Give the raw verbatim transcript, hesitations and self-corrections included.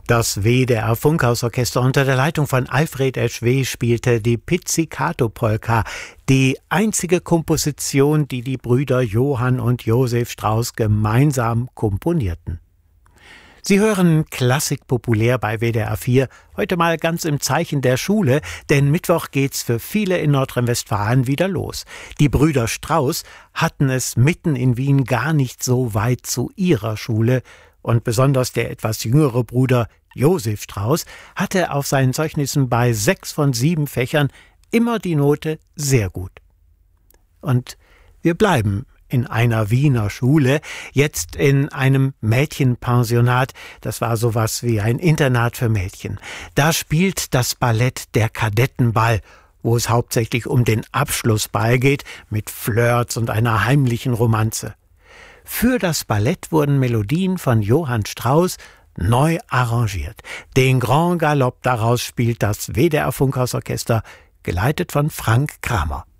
Das W D R-Funkhausorchester unter der Leitung von Alfred Eschweh spielte die Pizzicato-Polka, die einzige Komposition, die die Brüder Johann und Josef Strauss gemeinsam komponierten. Sie hören Klassik populär bei W D R vier, heute mal ganz im Zeichen der Schule, denn Mittwoch geht's für viele in Nordrhein-Westfalen wieder los. Die Brüder Strauss hatten es mitten in Wien gar nicht so weit zu ihrer Schule, und besonders der etwas jüngere Bruder Josef Strauss hatte auf seinen Zeugnissen bei sechs von sieben Fächern immer die Note sehr gut. Und wir bleiben in einer Wiener Schule, jetzt in einem Mädchenpensionat, das war sowas wie ein Internat für Mädchen. Da spielt das Ballett Der Kadettenball, wo es hauptsächlich um den Abschlussball geht, mit Flirts und einer heimlichen Romanze. Für das Ballett wurden Melodien von Johann Strauss neu arrangiert. Den Grand Galopp daraus spielt das W D R-Funkhausorchester, geleitet von Frank Kramer.